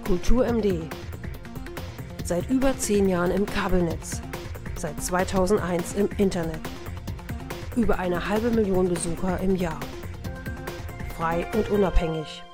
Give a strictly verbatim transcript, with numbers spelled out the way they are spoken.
KulturMD. Seit über zehn Jahren im Kabelnetz. Seit zweitausendeins im Internet. Über eine halbe Million Besucher im Jahr. Frei und unabhängig.